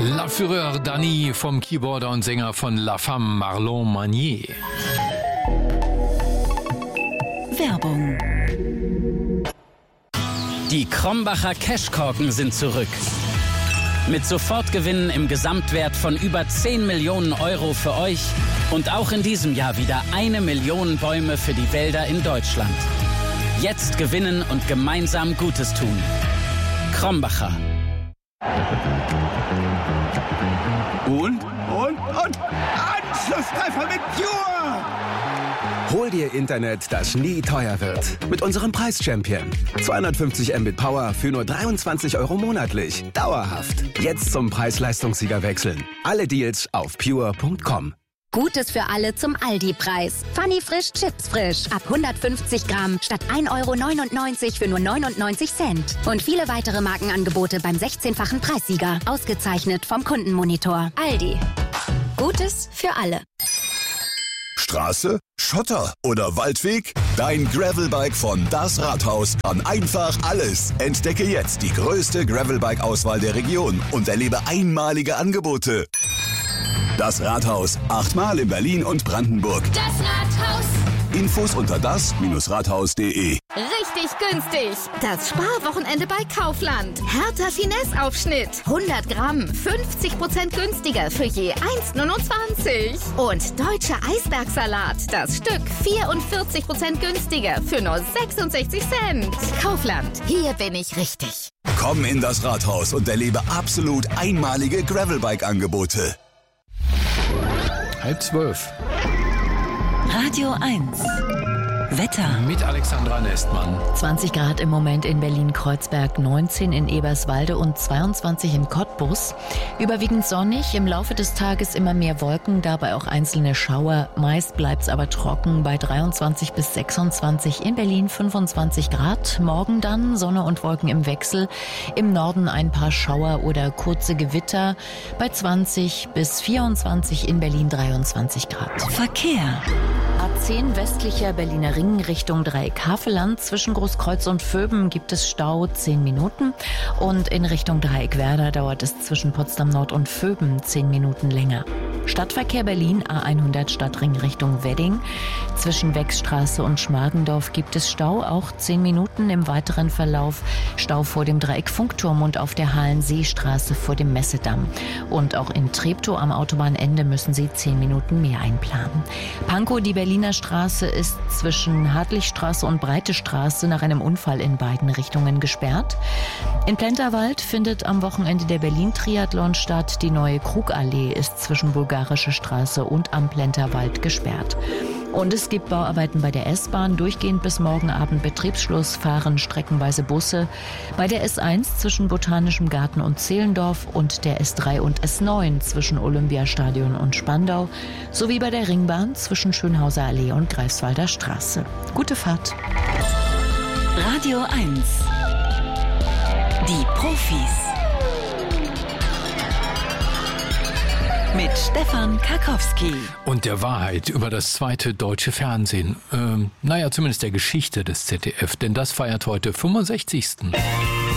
La Fureur Dany vom Keyboarder und Sänger von La Femme Marlon Manier. Werbung. Die Krombacher Cashkorken sind zurück. Mit Sofortgewinnen im Gesamtwert von über 10 Millionen Euro für euch und auch in diesem Jahr wieder 1 Million Bäume für die Wälder in Deutschland. Jetzt gewinnen und gemeinsam Gutes tun. Krombacher. Und? Anschlusstreffer mit Pure! Hol dir Internet, das nie teuer wird. Mit unserem Preis-Champion. 250 Mbit Power für nur 23 € monatlich. Dauerhaft. Jetzt zum Preis-Leistungssieger wechseln. Alle Deals auf pure.com. Gutes für alle zum Aldi-Preis. Funny Frisch Chips frisch. Ab 150 Gramm statt 1,99 € für nur 99 Cent. Und viele weitere Markenangebote beim 16-fachen Preissieger. Ausgezeichnet vom Kundenmonitor. Aldi. Gutes für alle. Straße, Schotter oder Waldweg? Dein Gravelbike von Das Rathaus kann einfach alles. Entdecke jetzt die größte Gravelbike-Auswahl der Region und erlebe einmalige Angebote. Das Rathaus, 8-mal in Berlin und Brandenburg. Das Rathaus. Infos unter das-rathaus.de. Richtig günstig. Das Sparwochenende bei Kaufland. Hertha Finesse-Aufschnitt. 100 Gramm, 50% günstiger für je 1,29. Und deutscher Eisbergsalat. Das Stück 44% günstiger für nur 66 Cent. Kaufland, hier bin ich richtig. Komm in das Rathaus und erlebe absolut einmalige Gravelbike-Angebote. 11:30. Radio 1. Wetter. Mit Alexandra Nestmann. 20 Grad im Moment in Berlin-Kreuzberg, 19 in Eberswalde und 22 in Cottbus. Überwiegend sonnig, im Laufe des Tages immer mehr Wolken, dabei auch einzelne Schauer. Meist bleibt's aber trocken bei 23 bis 26, in Berlin 25 Grad. Morgen dann Sonne und Wolken im Wechsel. Im Norden ein paar Schauer oder kurze Gewitter bei 20 bis 24, in Berlin 23 Grad. Verkehr. A10 westlicher Berliner Ring Richtung Dreieck Havelland. Zwischen Großkreuz und Vöben gibt es Stau 10 Minuten. Und in Richtung Dreieck Werder dauert es zwischen Potsdam Nord und Vöben 10 Minuten länger. Stadtverkehr Berlin, A100 Stadtring Richtung Wedding. Zwischen Wechsstraße und Schmargendorf gibt es Stau, auch 10 Minuten. Im weiteren Verlauf Stau vor dem Dreieck Funkturm und auf der Hallenseestraße vor dem Messedamm. Und auch in Treptow am Autobahnende müssen Sie 10 Minuten mehr einplanen. Pankow, die Berliner Straße, ist zwischen Hartlichstraße und Breite Straße nach einem Unfall in beiden Richtungen gesperrt. In Plenterwald findet am Wochenende der Berlin-Triathlon statt. Die neue Krugallee ist zwischen Bulgarische Straße und am Plenterwald gesperrt. Und es gibt Bauarbeiten bei der S-Bahn. Durchgehend bis morgen Abend Betriebsschluss, fahren streckenweise Busse. Bei der S1 zwischen Botanischem Garten und Zehlendorf und der S3 und S9 zwischen Olympiastadion und Spandau. Sowie bei der Ringbahn zwischen Schönhauser Allee und Greifswalder Straße. Gute Fahrt. Radio 1. Die Profis. Mit Stefan Karkowski. Und der Wahrheit über das zweite deutsche Fernsehen. Zumindest der Geschichte des ZDF, denn das feiert heute 65.